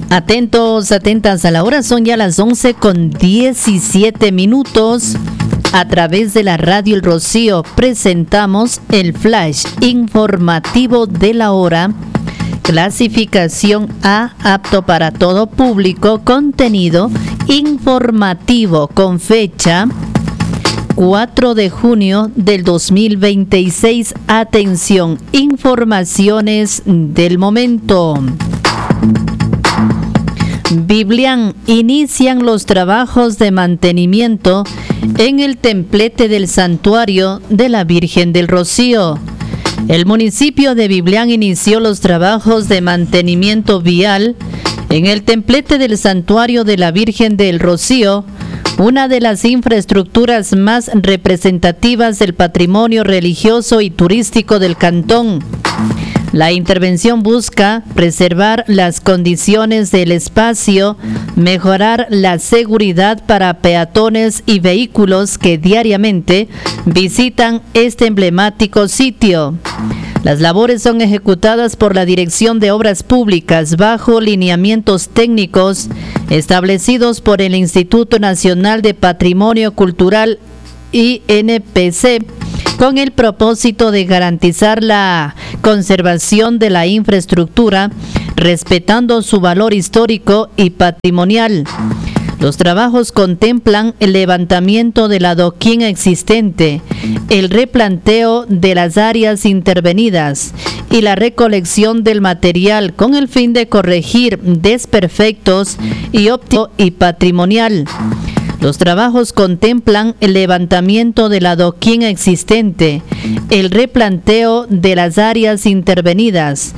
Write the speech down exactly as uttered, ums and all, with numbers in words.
Atentos, atentas a la hora, son ya las once con diecisiete minutos. A través de la radio El Rocío presentamos el flash informativo de la hora. Clasificación A, apto para todo público, contenido informativo con fecha cuatro de junio del dos mil veintiséis. Atención, informaciones del momento. Biblián, inician los trabajos de mantenimiento en el templete del santuario de la Virgen del Rocío. El municipio de Biblián inició los trabajos de mantenimiento vial en el templete del santuario de la Virgen del Rocío, una de las infraestructuras más representativas del patrimonio religioso y turístico del cantón. La intervención busca preservar las condiciones del espacio, mejorar la seguridad para peatones y vehículos que diariamente visitan este emblemático sitio. Las labores son ejecutadas por la Dirección de Obras Públicas bajo lineamientos técnicos establecidos por el Instituto Nacional de Patrimonio Cultural I N P C, con el propósito de garantizar la conservación de la infraestructura, respetando su valor histórico y patrimonial. Los trabajos contemplan el levantamiento del adoquín existente, el replanteo de las áreas intervenidas y la recolección del material con el fin de corregir desperfectos y óptico y patrimonial. Los trabajos contemplan el levantamiento del adoquín existente, el replanteo de las áreas intervenidas